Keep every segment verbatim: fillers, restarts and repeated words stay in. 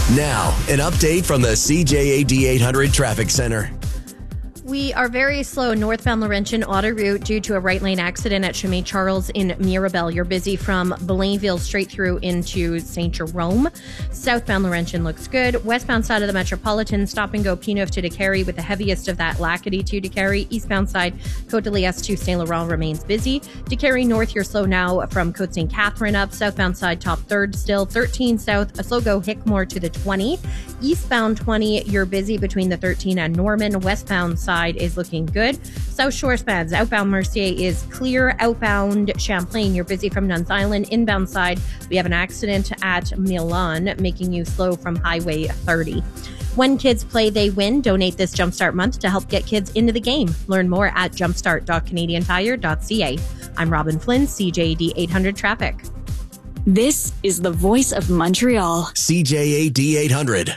Now, an update from the C J A D eight hundred Traffic Center. We are very slow northbound Laurentian auto route due to a right lane accident at Chemin Charles in Mirabel. You're busy from Blainville straight through into Saint Jerome. Southbound Laurentian looks good. Westbound side of the Metropolitan, stop and go Pineuve to Décarie with the heaviest of that Lacadie to Décarie. Eastbound side, Côte de Liesse to Saint Laurent remains busy. Décarie North, you're slow now from Côte Saint Catherine up. Southbound side, top third still. thirteen South, a slow go Hickmore to the twenty. Eastbound twenty, you're busy between the thirteen and Norman. Westbound side is looking good. South Shore spans. Outbound Mercier is clear. Outbound Champlain, you're busy from Nuns Island. Inbound side, we have an accident at Milan, making you slow from Highway thirty. When kids play, they win. Donate this Jumpstart month to help get kids into the game. Learn more at jumpstart dot canadian tire dot c a. I'm Robin Flynn, C J A D eight hundred Traffic. This is the voice of Montreal. C J A D eight hundred.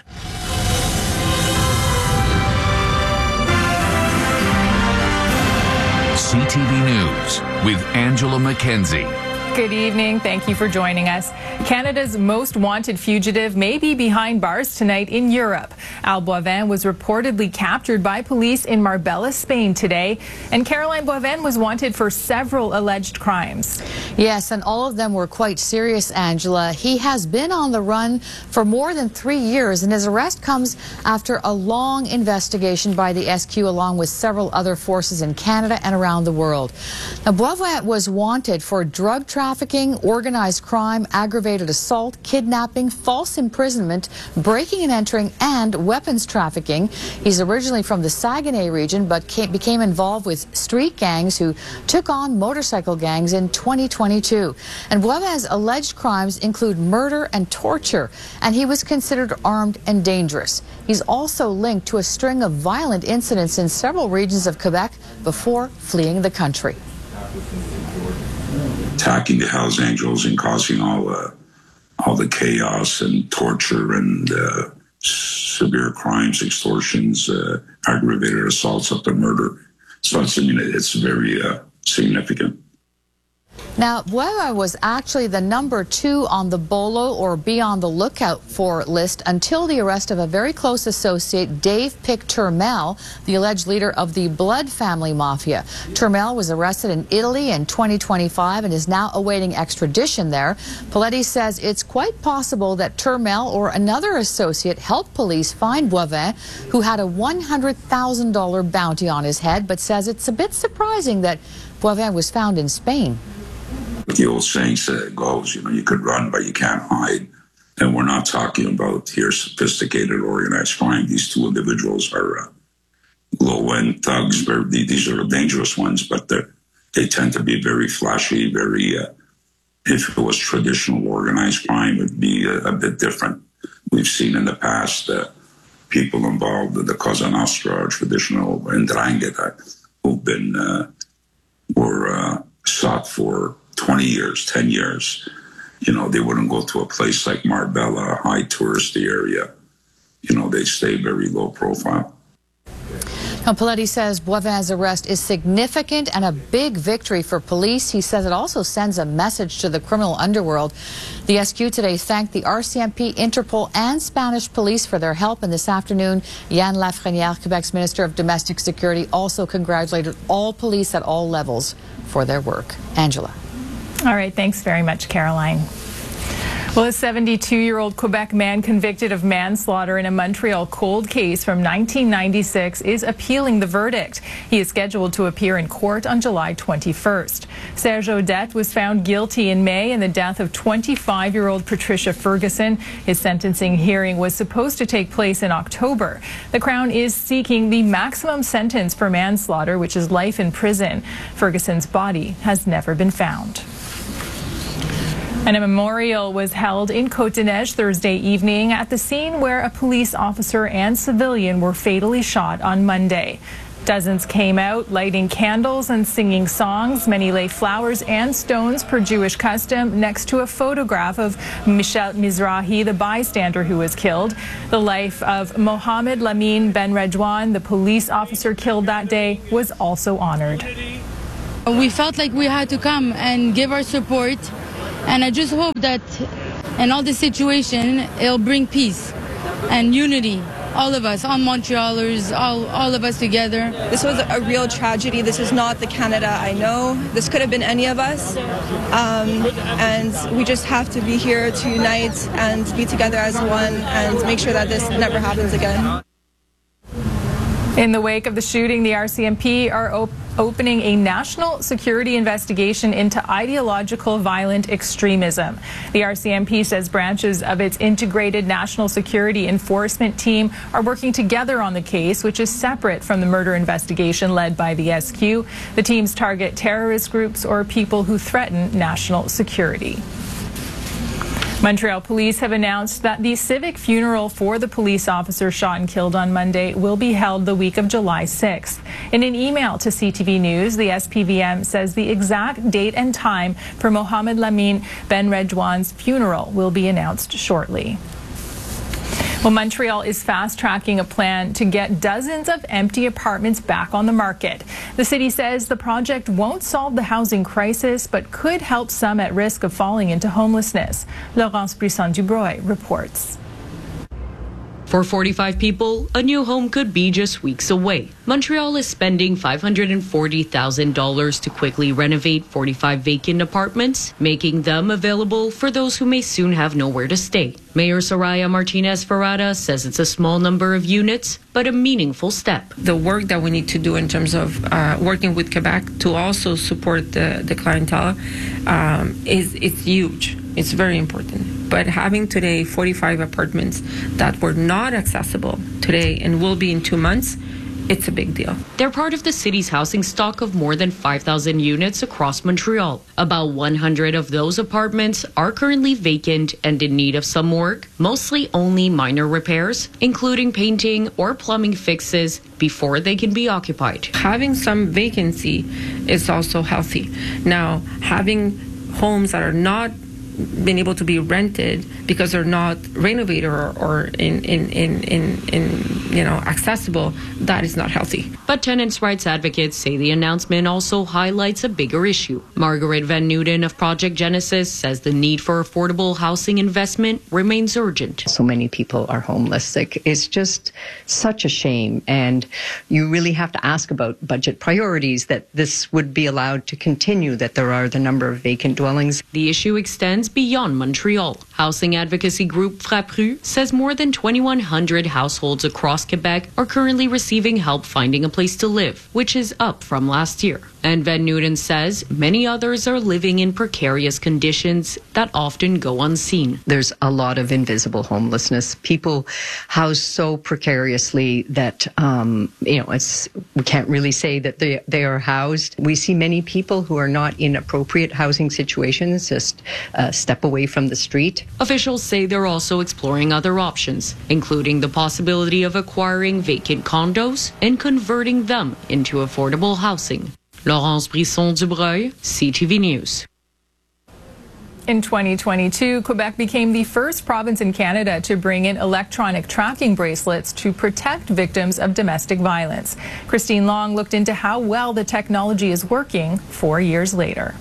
C T V News with Angela Mackenzie. Good evening. Thank you for joining us. Canada's most wanted fugitive may be behind bars tonight in Europe. Al Boivin was reportedly captured by police in Marbella, Spain today, and Caroline Boivin was wanted for several alleged crimes. Yes, and all of them were quite serious, Angela. He has been on the run for more than three years, and his arrest comes after a long investigation by the S Q along with several other forces in Canada and around the world. Now, Boivin was wanted for drug trafficking, Trafficking, organized crime, aggravated assault, kidnapping, false imprisonment, breaking and entering, and weapons trafficking. He's originally from the Saguenay region, but came, became involved with street gangs who took on motorcycle gangs in twenty twenty-two. And Boivin's alleged crimes include murder and torture, and he was considered armed and dangerous. He's also linked to a string of violent incidents in several regions of Quebec before fleeing the country. Attacking the Hells Angels and causing all uh, all the chaos and torture and uh, severe crimes, extortions, uh, aggravated assaults up to murder. So it's, I mean, it's very uh, significant. Now, Boivin was actually the number two on the BOLO, or be on the lookout for, list until the arrest of a very close associate, Dave Pic Turmel, the alleged leader of the Blood Family Mafia. Turmel was arrested in Italy in twenty twenty-five and is now awaiting extradition there. Paletti says it's quite possible that Turmel or another associate helped police find Boivin, who had a one hundred thousand dollar bounty on his head, but says it's a bit surprising that Boivin was found in Spain. The old saying goes, you know, you could run, but you can't hide. And we're not talking about here sophisticated organized crime. These two individuals are uh, low-end thugs. Very, these are the dangerous ones, but they tend to be very flashy, very, uh, if it was traditional organized crime, it would be a, a bit different. We've seen in the past uh, people involved in the Cosa Nostra, traditional Ndrangheta, who've been, uh, were uh, sought for twenty years, ten years. You know, they wouldn't go to a place like Marbella, a high touristy area. You know, they stay very low profile. Now, Paletti says Boivin's arrest is significant and a big victory for police. He says it also sends a message to the criminal underworld. The S Q today thanked the R C M P, Interpol, and Spanish police for their help. And this afternoon, Yann Lafrenière, Quebec's Minister of Domestic Security, also congratulated all police at all levels for their work. Angela. All right, thanks very much, Caroline. Well, a seventy-two-year-old Quebec man convicted of manslaughter in a Montreal cold case from nineteen ninety-six is appealing the verdict. He is scheduled to appear in court on July twenty-first. Serge Audette was found guilty in May in the death of twenty-five-year-old Patricia Ferguson. His sentencing hearing was supposed to take place in October. The Crown is seeking the maximum sentence for manslaughter, which is life in prison. Ferguson's body has never been found. And a memorial was held in Côte-des-Neiges Thursday evening at the scene where a police officer and civilian were fatally shot on Monday. Dozens came out, lighting candles and singing songs. Many lay flowers and stones per Jewish custom next to a photograph of Michel Mizrahi, the bystander who was killed. The life of Mohammed Lamin Ben Redouane, the police officer killed that day, was also honored. We felt like we had to come and give our support. And I just hope that in all this situation, it'll bring peace. and unity. All of us, all Montrealers, all, all of us together. This was a real tragedy. This is not the Canada I know. This could have been any of us. Um, and we just have to be here to unite and be together as one and make sure that this never happens again. In the wake of the shooting, the R C M P are op opening a national security investigation into ideological violent extremism. The R C M P says branches of its integrated national security enforcement team are working together on the case, which is separate from the murder investigation led by the S Q. The teams target terrorist groups or people who threaten national security. Montreal police have announced that the civic funeral for the police officer shot and killed on Monday will be held the week of July sixth. In an email to C T V News, the S P V M says the exact date and time for Mohamed Lamine Ben Redouan's funeral will be announced shortly. Well, Montreal is fast-tracking a plan to get dozens of empty apartments back on the market. The city says the project won't solve the housing crisis, but could help some at risk of falling into homelessness. Laurence Brisson-Dubroy reports. For forty-five people, a new home could be just weeks away. Montreal is spending five hundred forty thousand dollars to quickly renovate forty-five vacant apartments, making them available for those who may soon have nowhere to stay. Mayor Soraya Martinez Ferrada says it's a small number of units, but a meaningful step. The work that we need to do in terms of uh, working with Quebec to also support the, the clientele um, is it's huge. It's very important. But having today forty-five apartments that were not accessible today and will be in two months, it's a big deal. They're part of the city's housing stock of more than five thousand units across Montreal. About one hundred of those apartments are currently vacant and in need of some work, mostly only minor repairs, including painting or plumbing fixes before they can be occupied. Having some vacancy is also healthy. Now, having homes that are not been able to be rented because they're not renovated or, or in, in, in, in, in, you know, accessible, that is not healthy. But tenants' rights advocates say the announcement also highlights a bigger issue. Margaret Van Newton of Project Genesis says the need for affordable housing investment remains urgent. So many people are homeless. Like, it's just such a shame. And you really have to ask about budget priorities, that this would be allowed to continue, that there are the number of vacant dwellings. The issue extends beyond Montreal. Housing advocacy group Frappru says more than twenty-one hundred households across Quebec are currently receiving help finding a place to live, which is up from last year. And Van Newton says many others are living in precarious conditions that often go unseen. There's a lot of invisible homelessness. People housed so precariously that, um, you know, it's, we can't really say that they, they are housed. We see many people who are not in appropriate housing situations, just a step away from the street. Officials say they're also exploring other options, including the possibility of acquiring vacant condos and converting them into affordable housing. Laurence Brisson-Dubreuil, C T V News. In twenty twenty-two, Quebec became the first province in Canada to bring in electronic tracking bracelets to protect victims of domestic violence. Christine Long looked into how well the technology is working four years later.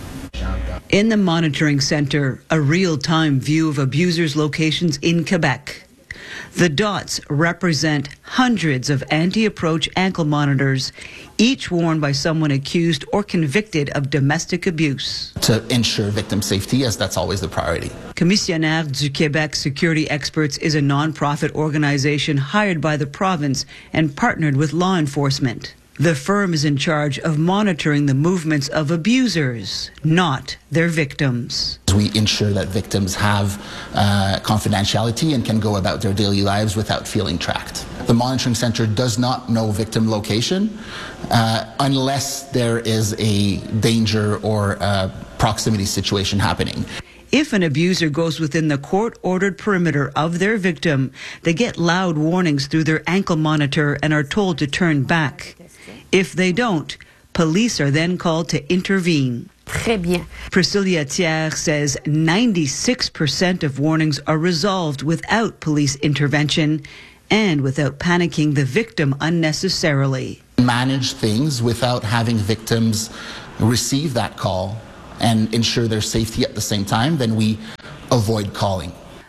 In the monitoring center, a real-time view of abusers' locations in Quebec. The dots represent hundreds of anti-approach ankle monitors, each worn by someone accused or convicted of domestic abuse. To ensure victim safety, as that's always the priority. Commissionnaire du Québec Security Experts is a non-profit organization hired by the province and partnered with law enforcement. The firm is in charge of monitoring the movements of abusers, not their victims. We ensure that victims have uh, confidentiality and can go about their daily lives without feeling tracked. The monitoring center does not know victim location uh, unless there is a danger or a proximity situation happening. If an abuser goes within the court-ordered perimeter of their victim, they get loud warnings through their ankle monitor and are told to turn back. If they don't, police are then called to intervene. Très bien. Priscilla Thiers says ninety-six percent of warnings are resolved without police intervention and without panicking the victim unnecessarily. Manage things without having victims receive that call and ensure their safety at the same time, then we avoid calling.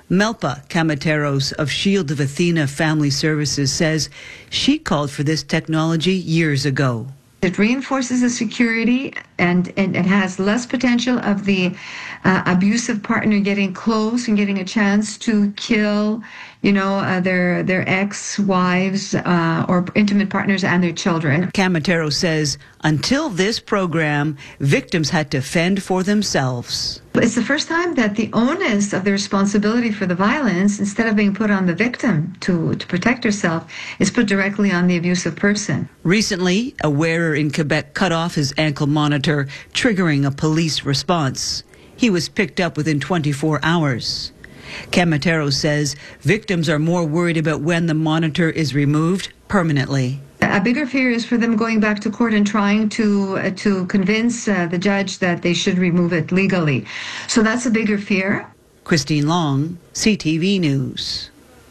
Melpa Camateros of Shield of Athena Family Services says she called for this technology years ago. It reinforces the security and, and it has less potential of the uh, abusive partner getting close and getting a chance to kill, you know, uh, their their ex-wives uh, or intimate partners and their children. Camatero says until this program, victims had to fend for themselves. It's the first time that the onus of the responsibility for the violence, instead of being put on the victim to, to protect herself, is put directly on the abusive person. Recently, a wearer in Quebec cut off his ankle monitor, triggering a police response. He was picked up within twenty-four hours. Camatero says victims are more worried about when the monitor is removed permanently. A bigger fear is for them going back to court and trying to uh, to convince uh, the judge that they should remove it legally. So that's a bigger fear. Christine Long, C T V News.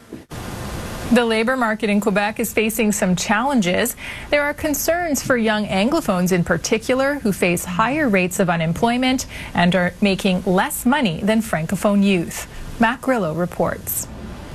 The labor market in Quebec is facing some challenges. There are concerns for young Anglophones in particular who face higher rates of unemployment and are making less money than Francophone youth. Matt Grillo reports.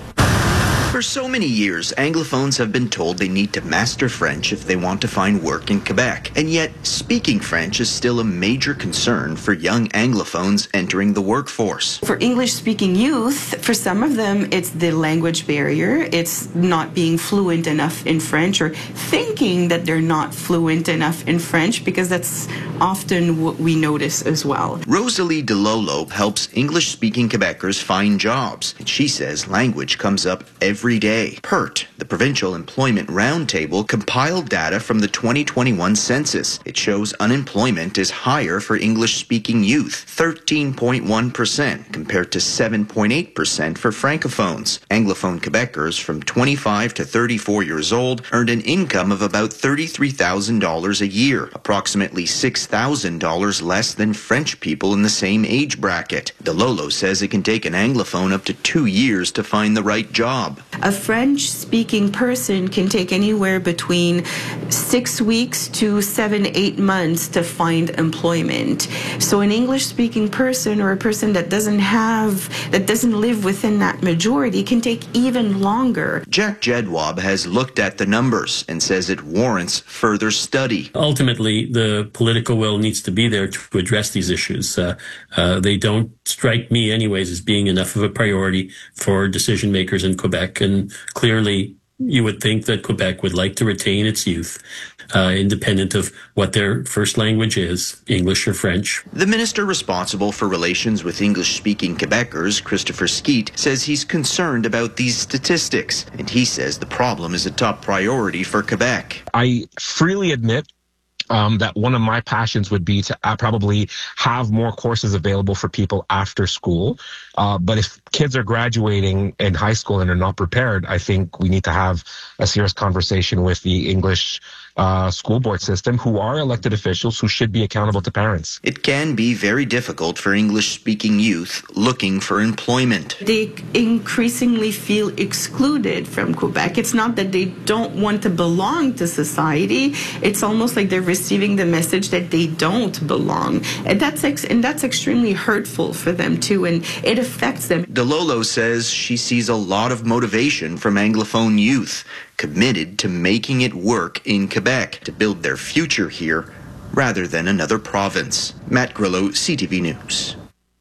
For so many years, Anglophones have been told they need to master French if they want to find work in Quebec. And yet, speaking French is still a major concern for young Anglophones entering the workforce. For English-speaking youth, for some of them, it's the language barrier. It's not being fluent enough in French or thinking that they're not fluent enough in French, because that's often what we notice as well. Rosalie DeLolo helps English-speaking Quebecers find jobs, and she says language comes up every Every day. PERT, the Provincial Employment Roundtable, compiled data from the twenty twenty-one census. It shows unemployment is higher for English-speaking youth, thirteen point one percent, compared to seven point eight percent for Francophones. Anglophone Quebecers from twenty-five to thirty-four years old earned an income of about thirty-three thousand dollars a year, approximately six thousand dollars less than French people in the same age bracket. DeLolo says it can take an Anglophone up to two years to find the right job. A French-speaking person can take anywhere between six weeks to seven, eight months to find employment. So an English-speaking person or a person that doesn't have, that doesn't live within that majority can take even longer. Jack Jedwab has looked at the numbers and says it warrants further study. Ultimately, the political will needs to be there to address these issues. Uh, uh, they don't strike me anyways as being enough of a priority for decision makers in Quebec. And clearly, you would think that Quebec would like to retain its youth, uh, independent of what their first language is, English or French. The minister responsible for relations with English-speaking Quebecers, Christopher Skeet, says he's concerned about these statistics, and he says the problem is a top priority for Quebec. I freely admit Um, that one of my passions would be to uh, probably have more courses available for people after school. Uh, but if kids are graduating in high school and are not prepared, I think we need to have a serious conversation with the English uh, school board system, who are elected officials who should be accountable to parents. It can be very difficult for English-speaking youth looking for employment. They increasingly feel excluded from Quebec. It's not that they don't want to belong to society. It's almost like they're receiving the message that they don't belong. And that's ex- and that's extremely hurtful for them too, and it affects them. DeLolo says she sees a lot of motivation from Anglophone youth committed to making it work in Quebec to build their future here rather than another province. Matt Grillo, C T V News.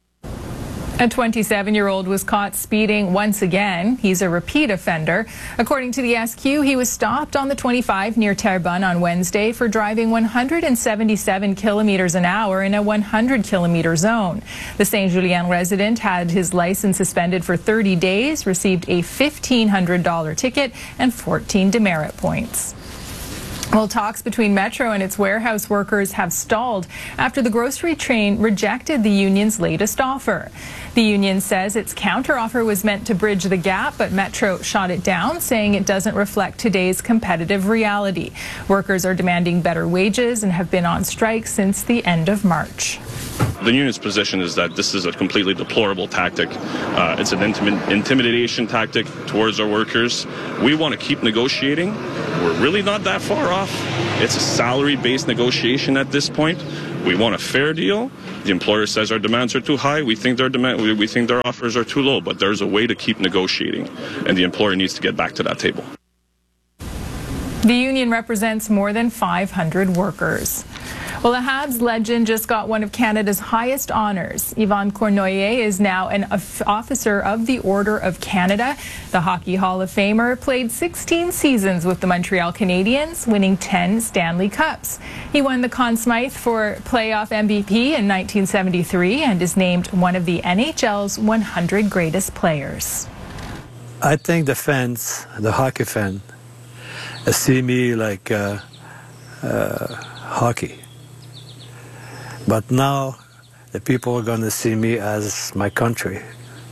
A twenty-seven-year-old was caught speeding once again. He's a repeat offender. According to the S Q, he was stopped on the twenty-five near Terrebonne on Wednesday for driving one hundred seventy-seven kilometers an hour in a one hundred kilometer zone. The Saint Julien resident had his license suspended for thirty days, received a fifteen hundred dollar ticket and fourteen demerit points. Well, talks between Metro and its warehouse workers have stalled after the grocery chain rejected the union's latest offer. The union says its counteroffer was meant to bridge the gap, but Metro shot it down, saying it doesn't reflect today's competitive reality. Workers are demanding better wages and have been on strike since the end of March. The union's position is that this is a completely deplorable tactic. Uh, it's an intimi- intimidation tactic towards our workers. We want to keep negotiating. We're really not that far off. It's a salary-based negotiation at this point. We want a fair deal. The employer says our demands are too high. We think their demand, we, we think their offers are too low. But there's a way to keep negotiating, and the employer needs to get back to that table. The union represents more than five hundred workers. Well, a Habs legend just got one of Canada's highest honors. Yvon Cournoyer is now an officer of the Order of Canada. The Hockey Hall of Famer played sixteen seasons with the Montreal Canadiens, winning ten Stanley Cups. He won the Conn Smythe for playoff M V P in nineteen seventy-three and is named one of the N H L's one hundred greatest players. I think the fans, the hockey fan, see me like uh, uh, hockey. But now the people are going to see me as my country.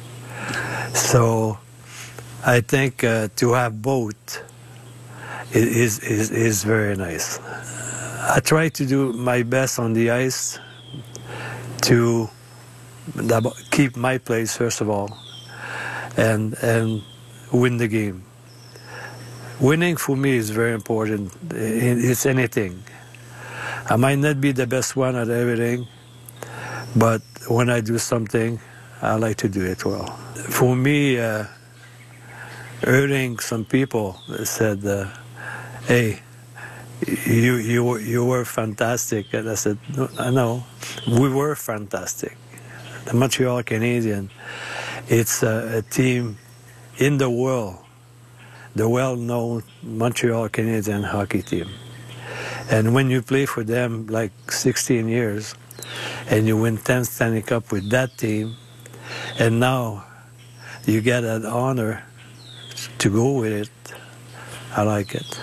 So I think uh, to have both is, is, is very nice. I try to do my best on the ice to keep my place, first of all, and, and win the game. Winning for me is very important. It's anything. I might not be the best one at everything, but when I do something, I like to do it well. For me, uh, hurting some people said, uh, hey, you, you, you were fantastic. And I said, no, I know, we were fantastic. The Montreal Canadiens, it's a, a team in the world, the well-known Montreal Canadiens hockey team. And when you play for them like sixteen years and you win ten Stanley Cup with that team, and now you get that honor to go with it, I like it.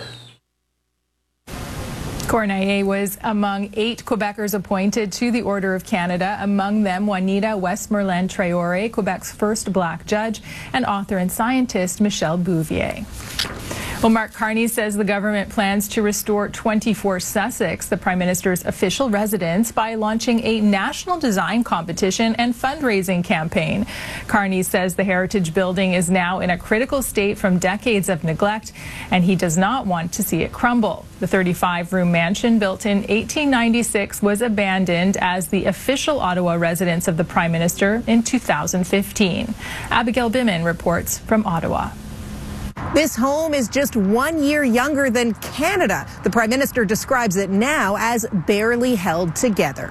Cournoyer was among eight Quebecers appointed to the Order of Canada, among them Juanita Westmoreland-Traore, Quebec's first black judge, and author and scientist Michel Bouvier. Well, Mark Carney says the government plans to restore twenty-four Sussex, the Prime Minister's official residence, by launching a national design competition and fundraising campaign. Carney says the heritage building is now in a critical state from decades of neglect, and he does not want to see it crumble. The thirty-five room mansion, built in eighteen ninety-six, was abandoned as the official Ottawa residence of the Prime Minister in two thousand fifteen. Abigail Bimman reports from Ottawa. This home is just one year younger than Canada. The Prime Minister describes it now as barely held together.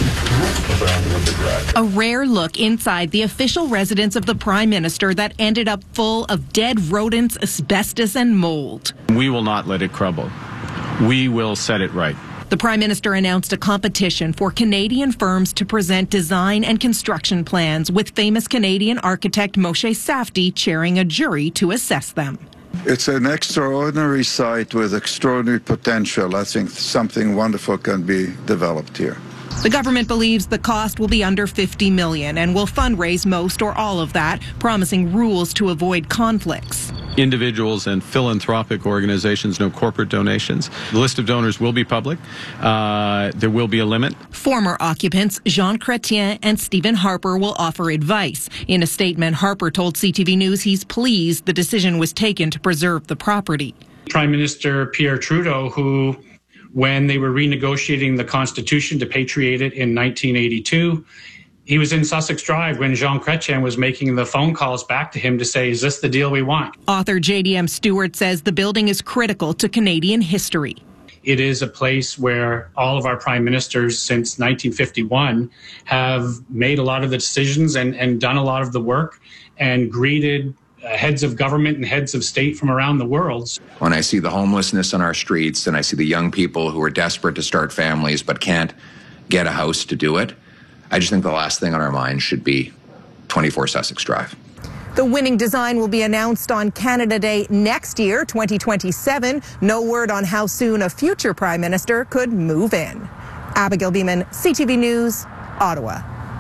A rare look inside the official residence of the Prime Minister that ended up full of dead rodents, asbestos, and mold. We will not let it crumble. We will set it right. The Prime Minister announced a competition for Canadian firms to present design and construction plans, with famous Canadian architect Moshe Safdie chairing a jury to assess them. It's an extraordinary site with extraordinary potential. I think something wonderful can be developed here. The government believes the cost will be under fifty million dollars and will fundraise most or all of that, promising rules to avoid conflicts. Individuals and philanthropic organizations, no corporate donations. The list of donors will be public. Uh, there will be a limit. Former occupants Jean Chrétien and Stephen Harper will offer advice. In a statement, Harper told C T V News he's pleased the decision was taken to preserve the property. Prime Minister Pierre Trudeau, who, when they were renegotiating the Constitution to patriate it in nineteen eighty-two, he was in Sussex Drive when Jean Chrétien was making the phone calls back to him to say, is this the deal we want? Author J D M Stewart says the building is critical to Canadian history. It is a place where all of our prime ministers since nineteen fifty-one have made a lot of the decisions and, and done a lot of the work and greeted heads of government and heads of state from around the world. When I see the homelessness on our streets and I see the young people who are desperate to start families but can't get a house to do it, I just think the last thing on our minds should be twenty-four Sussex Drive. The winning design will be announced on Canada Day next year, twenty twenty-seven. No word on how soon a future Prime Minister could move in. Abigail Beeman, C T V News, Ottawa.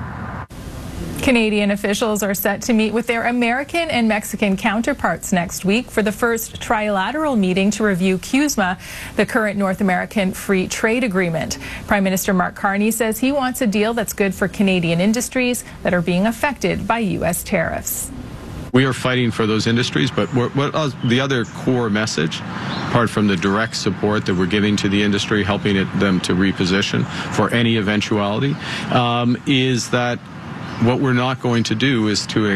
Canadian officials are set to meet with their American and Mexican counterparts next week for the first trilateral meeting to review CUSMA, the current North American Free Trade Agreement. Prime Minister Mark Carney says he wants a deal that's good for Canadian industries that are being affected by U S tariffs. We are fighting for those industries, but what, what else, the other core message, apart from the direct support that we're giving to the industry, helping it, them to reposition for any eventuality, um, is that what we're not going to do is to